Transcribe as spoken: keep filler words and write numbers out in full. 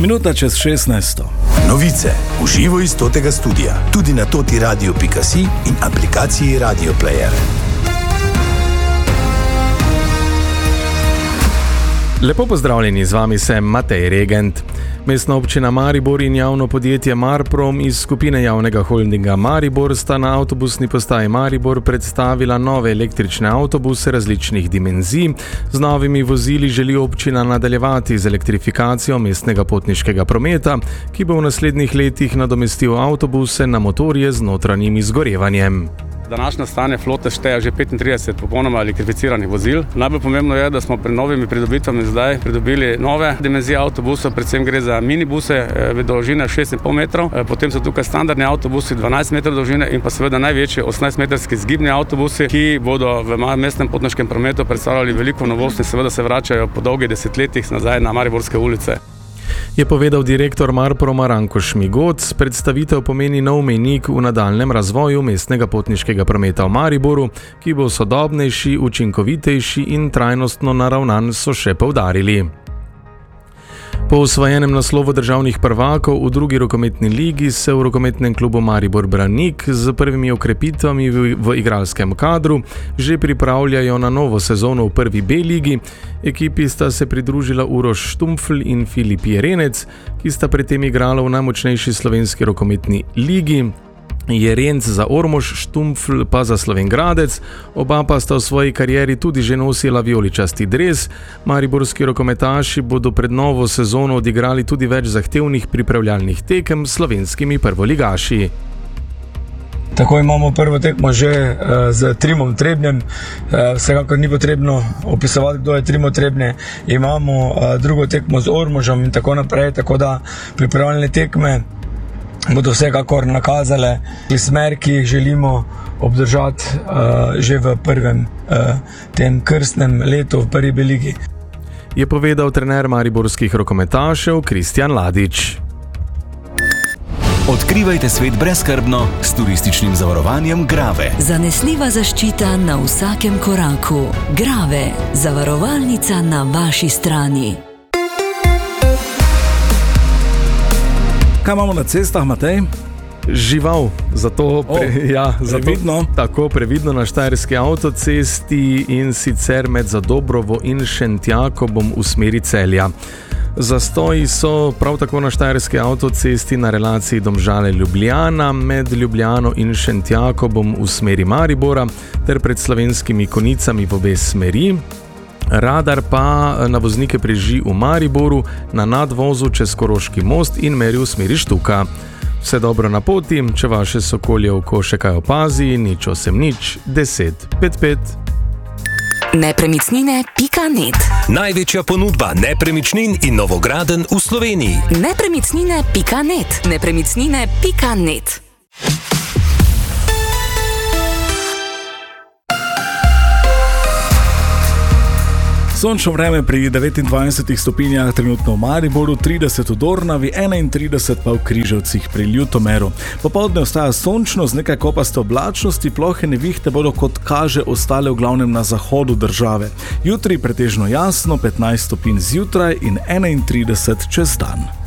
Minuta čez šestnajsto. Novice v živo iz Totega studia, tudi na toti radio pika si in aplikaciji Radio Player. Lepo pozdravljeni, z vami sem Matej Regent. Mestna občina Maribor in javno podjetje Marprom iz skupine javnega holdinga Maribor sta na avtobusni postaji Maribor predstavila nove električne avtobuse različnih dimenzij. Z novimi vozili želi občina nadaljevati z elektrifikacijo mestnega potniškega prometa, ki bo v naslednjih letih nadomestil avtobuse na motorje z notranjim izgorevanjem. Današnje stanje flote šteje že petintrideset popolnoma elektrificiranih vozil. Najbolj pomembno je, da smo pred novimi pridobitvami zdaj pridobili nove dimenzije avtobusov, predvsem gre za minibuse dolžine šest in pol metrov, potem so tukaj standardni avtobusi dvanajst metrov dolžine in pa seveda največji osemnajstmetrski zgibni avtobusi, ki bodo v mestnem potniškem prometu predstavljali veliko novosti in seveda se vračajo po dolgih desetletjih nazaj na mariborske ulice. Je povedal direktor Marproma Ranko Šmigoc. Predstavitev pomeni nov mejnik v nadaljnjem razvoju mestnega potniškega prometa v Mariboru, ki bo sodobnejši, učinkovitejši in trajnostno naravnan, so še poudarili. Po osvojenem naslovu državnih prvakov v drugi rokometni ligi se v rokometnem klubu Maribor Branik z prvimi okrepitvami v, v igralskem kadru že pripravljajo na novo sezono v prvi B ligi. Ekipi sta se pridružila Uroš Štumpfl in Filip Jerenec, ki sta predtem igrala v najmočnejši slovenski rokometni ligi. Jerenc za Ormož, Štumpfl pa za Slovenj Gradec. Oba pa sta v svoji karieri tudi že nosila vijoličasti dres. Mariborski rokometaši bodo pred novo sezono odigrali tudi več zahtevnih pripravljalnih tekem s slovenskimi prvoligaši. Tako imamo prvo tekmo že uh, z Trimom Trebnjem, uh, vsekakor ni potrebno opisovati, kdo je Trimo Trebnje. Imamo uh, drugo tekmo z Ormožem in tako naprej, tako da pripravljalne tekme bodo vsekakor nakazale smer, ki jih želimo obdržati uh, že v prvem uh, tem krstnem letu v prvi B ligi. Je povedal trener mariborskih rokometašev Kristjan Ladič. Odkrivajte svet brezskrbno s turističnim zavarovanjem Grave. Zanesljiva zaščita na vsakem koraku. Grave, zavarovalnica na vaši strani. Kaj imamo na cestah, Matej? Žival, zato, pre, oh, ja, zato previdno. Tako previdno na štajerski avtocesti in sicer med Zadobrovo in Šentjakobom v smeri Celja. Zastoji so prav tako na štajerski avtocesti na relaciji Domžale-Ljubljana med Ljubljano in Šentjakobom v smeri Maribora ter pred Slovenskimi Konicami v obe smeri. Radar pa na voznike preži v Mariboru na nadvozu čez Koroški most in meri v smeri Štuka. Vse dobro na poti, če vaše sokolje oko še kaj opazi, nič osem nič, deset pet pet. Nepremičnine pika net. Največja ponudba nepremičnin in novogradenj v Sloveniji. Nepremičnine pika net. Nepremičnine pika net. Sončno vreme pri devetindvajsetih stopinjah trenutno v Mariboru, trideset v Dornavi, enaintrideset pa v Križevcih pri Ljutomeru. Popoldne ostaja sončno z nekaj kopaste oblačnosti, plohe nevihte bodo kot kaže ostale v glavnem na zahodu države. Jutri pretežno jasno, petnajst stopinj zjutraj in enaintrideset čez dan.